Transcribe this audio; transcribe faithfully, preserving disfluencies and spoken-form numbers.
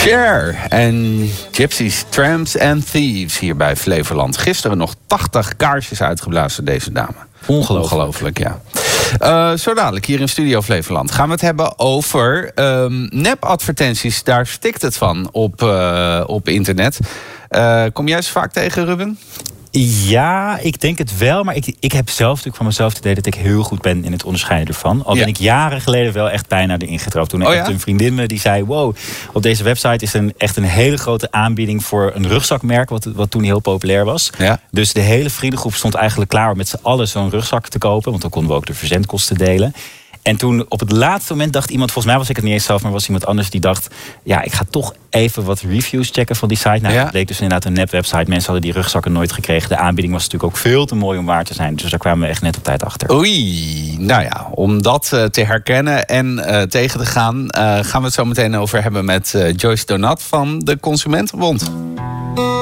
Cher en Gypsies, Tramps and Thieves hier bij Flevoland. Gisteren nog tachtig kaarsjes uitgeblazen, deze dame. Ongelooflijk. Ongelooflijk, ja. Uh, zo dadelijk hier in Studio Flevoland gaan we het hebben over um, nep-advertenties. Daar stikt het van op, uh, op internet. Uh, kom jij ze vaak tegen, Ruben? Ja, ik denk het wel. Maar ik, ik heb zelf natuurlijk van mezelf het idee dat ik heel goed ben in het onderscheiden ervan. Al ben ja. ik jaren geleden wel echt bijna erin getrapt. Toen oh, echt ja? een vriendin me die zei... wow, op deze website is een, echt een hele grote aanbieding voor een rugzakmerk... wat, wat toen heel populair was. Ja. Dus de hele vriendengroep stond eigenlijk klaar om met z'n allen zo'n rugzak te kopen. Want dan konden we ook de verzendkosten delen. En toen op het laatste moment dacht iemand... volgens mij was ik het niet eens zelf, maar was iemand anders die dacht... ja, ik ga toch even wat reviews checken van die site. Nou, ja. het bleek dus inderdaad een nep-website. Mensen hadden die rugzakken nooit gekregen. De aanbieding was natuurlijk ook veel te mooi om waar te zijn. Dus daar kwamen we echt net op tijd achter. Oei, nou ja, om dat uh, te herkennen en uh, tegen te gaan... Uh, gaan we het zo meteen over hebben met uh, Joyce Donat van de Consumentenbond.